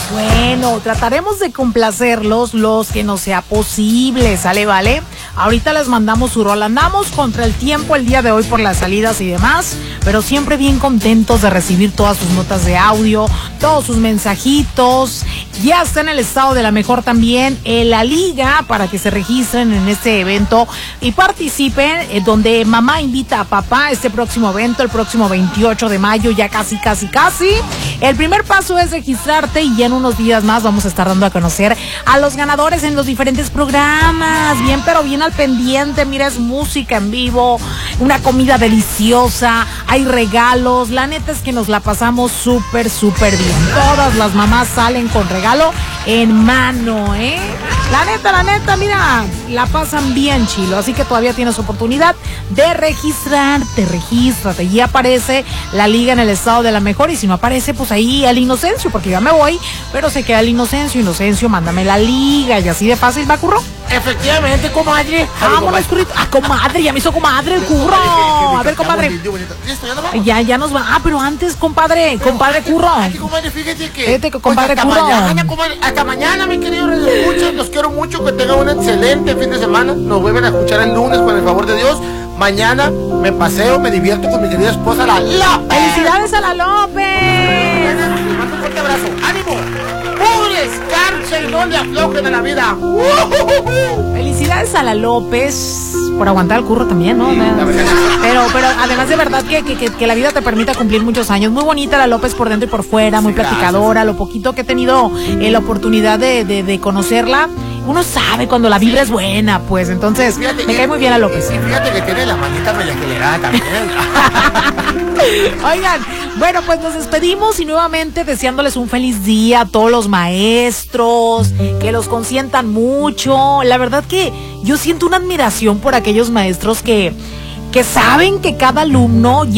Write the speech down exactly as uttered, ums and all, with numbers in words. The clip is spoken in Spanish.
Bueno, trataremos de complacerlos los que no sea posible, ¿sale, vale? Ahorita les mandamos su rol. Andamos contra el tiempo el día de hoy por las salidas y demás, pero siempre bien contentos de recibir todas sus notas de audio, todos sus mensajitos. Ya está en el estado de la mejor también en la liga para que se registren en este evento y participen, eh, donde mamá invita a papá. Este próximo evento, el próximo veintiocho de mayo, ya casi, casi, casi. El primer paso es registrarte y ya en unos días más vamos a estar dando a conocer a los ganadores en los diferentes programas. Bien, pero bien al pendiente. Mira, es música en vivo, una comida deliciosa, hay regalos. La neta es que nos la pasamos súper, súper bien. Todas las mamás salen con regalo en mano, ¿eh? La neta, la neta, mira, la pasan bien, chilo. Así que todavía tienes oportunidad de registrarte, regístrate. Y aparece la liga en el estado de la mejor. Y si no aparece, pues ahí el Inocencio, porque ya me voy, pero se queda el Inocencio. Inocencio, mándame la liga. Y así de fácil va, curro. Efectivamente, comadre. Vámonos, currito. Ah, comadre, ya me hizo comadre el curro. A ver, compadre. ¿Listo? ¿Ya nos vamos? Ya, ya nos va. Ah, pero antes, compadre, compadre curro. Aquí, comadre, fíjate que... Fíjate que, compadre, pues hasta curro. mañana, comadre. Hasta mañana, mi querido Radio Escucha. Los quiero mucho. Que tengan un excelente fin de semana. Nos vuelven a escuchar el lunes, con el favor de Dios. Mañana me paseo, me divierto con mi querida esposa, la López. ¡Felicidades a la López! Les mando un fuerte abrazo. ¡Ánimo! ¡Pures cárcel! ¡No le aflojen a la vida! Felicidades a la López por aguantar el curro también, ¿no? Sí, pero, pero además de verdad que, que, que, que la vida te permita cumplir muchos años. Muy bonita la López por dentro y por fuera, muy platicadora. Lo poquito que he tenido eh, la oportunidad de, de, de conocerla, uno sabe cuando la vibra es buena, pues. Entonces, fíjate, me cae muy bien a López. Y fíjate que tiene la manita medio acelerada también. Oigan, bueno, pues nos despedimos y nuevamente deseándoles un feliz día a todos los maestros, que los consientan mucho. La verdad que yo siento una admiración por aquellos maestros que, que saben que cada alumno